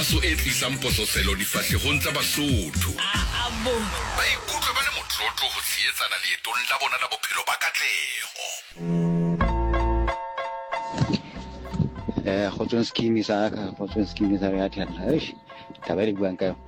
kgaso e tlisang pososelo difahlehong tsa Basotho. Ba ikutlwe ba le motlotlo ho tsheetsana leetong la bona la bophelo ba katleho. Kgotsong scheme sa ya thana taba le buang ka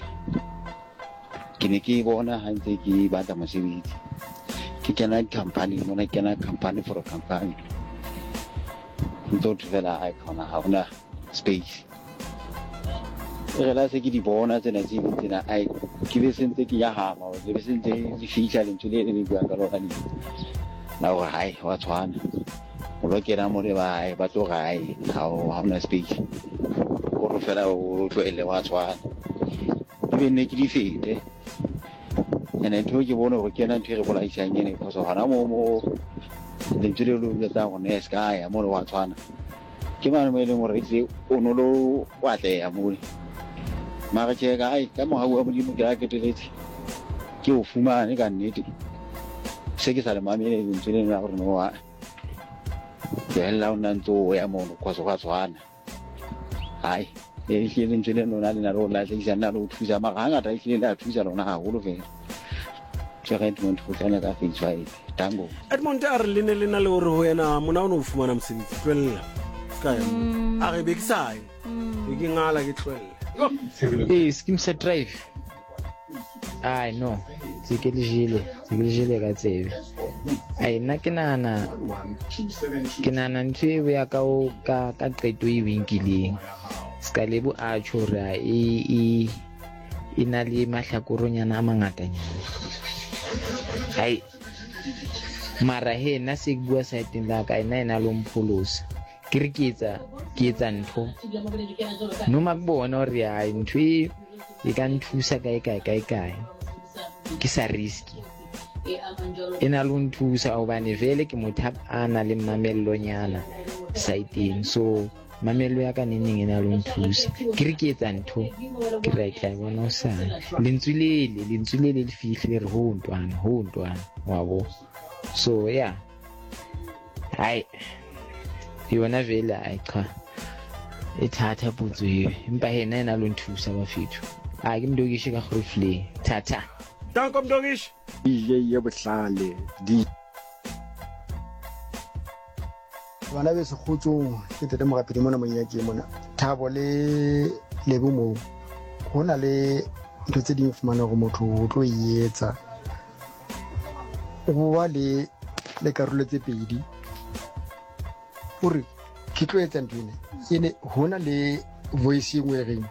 ke ne ke bona ha ntse ke batla mosebetsi ke kena company mona kena company for a company ntho tsela ai khona ha ona space re la se ke di bona tsena tsena ai ke be sentse ke ya hama ke be sentse di fihla le ntule le buang ka lona ni na o hai wa tshwana o lo kena mo le ba tlo gae ha ona space o re fela o tloele wa tshwana ke ne ke di fete ene ntho ke bona go kena ntho re bola isanyene go so hana mo le ntule lo tsa go ne ska ya mo le wa tshwana ke mane mo le mo re tse o no lo wa tle ya mo mara ke ga ai ka mo ha bua mo di mo ke a keteletse ke o fumane ka nnete se ke sa le mamele le ntule na gore no wa la una ntso ya mo go so ga tshwana ai e hlile ntse no na le na ro la se isa na ro thusa ma ga ngata e hlile la thusa lona ha holo fela tshega Edmond go tsena ka Facebook tango Edmond a re le ne le na le hore ho yena mona o no fumana mosebetsi tlwella ska ya a re be ke sai ke ngala ke tlwella scheme set drive ai no ke le jile ka tsebe ai nna ke nana ntse ya ka o ka qeto e winkileng ska lebo a tshora e ina le mahlakoronyana a mangatanyana ai mara he nna se bua side la ka ina lo mpholosa ke re ke etsa ntho no makbona hore ai ntho e ka nthusa kae ke sa risky ena lo nthusa hobane vele ke motho a na le mamellonyana saiteng so mamello ya ka neneng ena lo nthusa ke re ke etsa ntho ke re ka bona o sa lentswe le fihle re ho ntwana wa bo so yeah hai yona vele ai cha ethatha putso empa hena ena lo nthusa ba fethu ke mdokishi ka grofle tata tanko mdokishi ya bohlale di bana be se khutsong ke tete mogapedi mona monyake mona thabo le bomo hona le ntho tse ding fumana go motho o tlo yetsa o ba le karolo tse pedi hore ke tlo etsa ntwene ene hona le voice engwe re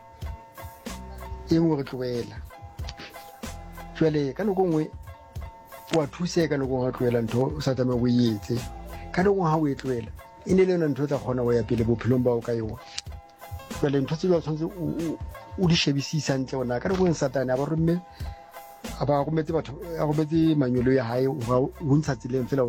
tloela jwale ka nako ngwe wa thuseka nako ga tloela ntho o sa tame go yetse ka nako ha o e tloela ene le ntho tsa kgona go ya pele bophelong ba o ka yona jwale ntho tse ba tshwanetse o di shebisisa ntle ona ka nako satane a ba romme a ba go metse batho a go metse manyolo ya hae o ntsha tseleng fela